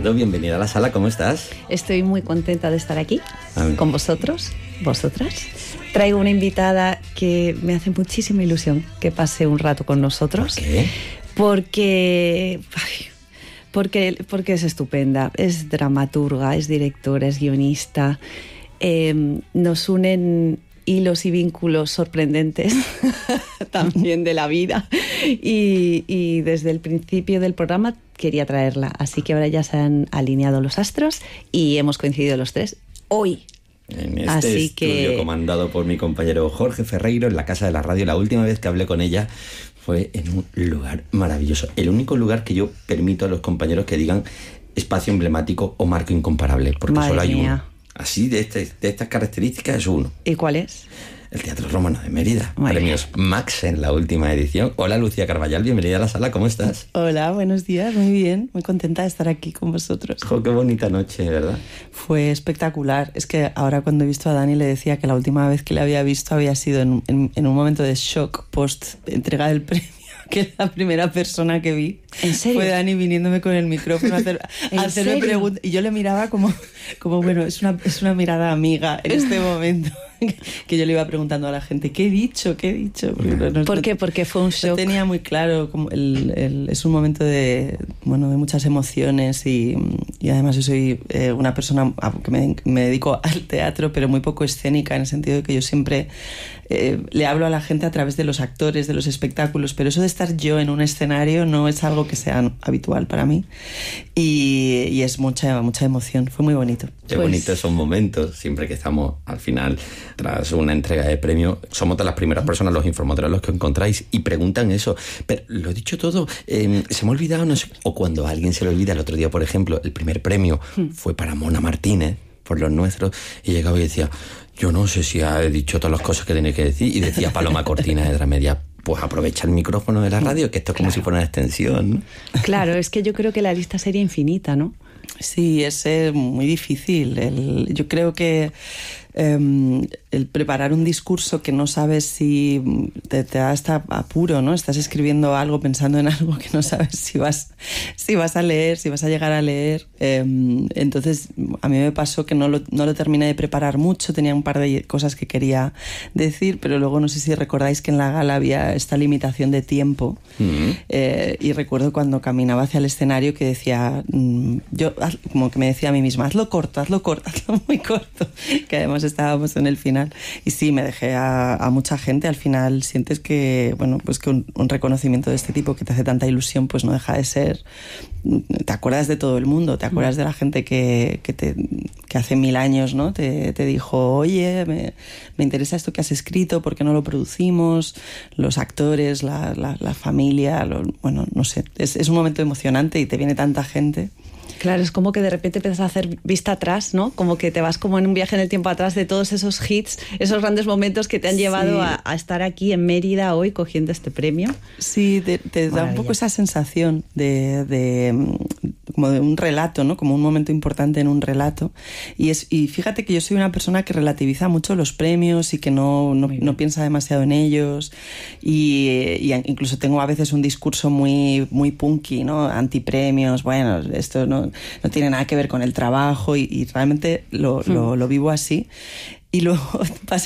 Pardo, bienvenida a la sala, ¿cómo estás? Estoy muy contenta de estar aquí con vosotros, vosotras. Traigo una invitada que me hace muchísima ilusión que pase un rato con nosotros. ¿Por qué? Porque es estupenda, es dramaturga, es directora, es guionista. Nos unen hilos y vínculos sorprendentes también de la vida y desde el principio del programa quería traerla, así que ahora ya se han alineado los astros y hemos coincidido los tres hoy. En este estudio comandado por mi compañero Jorge Ferreiro en la Casa de la Radio. La última vez que hablé con ella fue en un lugar maravilloso, el único lugar que yo permito a los compañeros que digan espacio emblemático o marco incomparable, porque Madre solo hay mía. uno. Así, de estas características es uno. ¿Y cuál es? El Teatro Romano de Mérida. Madre Premios Max en la última edición. Hola, Lucía Carballal, bienvenida a la sala, ¿cómo estás? Hola, buenos días, muy bien, muy contenta de estar aquí con vosotros. Jo, qué bonita noche, ¿verdad? Fue espectacular. Es que ahora cuando he visto a Dani le decía que la última vez que le había visto había sido en un momento de shock post entrega del premio, que la primera persona que vi ¿En serio? fue Dani viniéndome con el micrófono a hacerme preguntas. Y yo le miraba como bueno, es una mirada amiga en este momento. Que yo le iba preguntando a la gente, ¿qué he dicho? ¿Por qué? Porque fue un shock. No tenía muy claro, como es un momento de muchas emociones y además yo soy una persona que me dedico al teatro, pero muy poco escénica, en el sentido de que yo siempre le hablo a la gente a través de los actores, de los espectáculos, pero eso de estar yo en un escenario no es algo que sea habitual para mí y es mucha emoción, fue muy bonito. Qué bonitos son momentos, siempre que estamos al final, tras una entrega de premio, somos de las primeras personas, los informadores, los que encontráis y preguntan eso. Pero lo he dicho todo, se me ha olvidado, no sé, o cuando a alguien se le olvida. El otro día, por ejemplo, el primer premio fue para Mona Martínez, por Los Nuestros, y llegaba y decía, yo no sé si ha dicho todas las cosas que tenía que decir, y decía Paloma Cortina de Dramedia, pues aprovecha el micrófono de la radio, que esto es como si fuera una extensión, ¿no? Claro, es que yo creo que la lista sería infinita, ¿no? Sí, es muy difícil. Yo creo que el preparar un discurso que no sabes si te da hasta apuro, ¿no? Estás escribiendo algo, pensando en algo que no sabes si vas a leer, si vas a llegar a leer. Entonces, a mí me pasó que no lo terminé de preparar mucho, tenía un par de cosas que quería decir, pero luego no sé si recordáis que en la gala había esta limitación de tiempo. Y recuerdo cuando caminaba hacia el escenario que decía, yo como que me decía a mí misma, hazlo corto, hazlo muy corto, que además estábamos en el final. Y sí, me dejé a mucha gente. Al final sientes que, bueno, pues que un reconocimiento de este tipo que te hace tanta ilusión, pues no deja de ser... Te acuerdas de todo el mundo, te acuerdas de la gente que hace 1000 años, ¿no? Te dijo, oye, me interesa esto que has escrito, ¿por qué no lo producimos? Los actores, la familia, bueno, no sé. Es un momento emocionante y te viene tanta gente. Claro, es como que de repente empiezas a hacer vista atrás, ¿no? Como que te vas como en un viaje en el tiempo atrás de todos esos hits, esos grandes momentos que te han llevado a estar aquí en Mérida hoy cogiendo este premio. Sí, te da un poco esa sensación como de un relato, ¿no? Como un momento importante en un relato. Y fíjate que yo soy una persona que relativiza mucho los premios y que no piensa demasiado en ellos. Y incluso tengo a veces un discurso muy, muy punky, ¿no? Antipremios, bueno, esto no tiene nada que ver con el trabajo y realmente lo vivo así. Y luego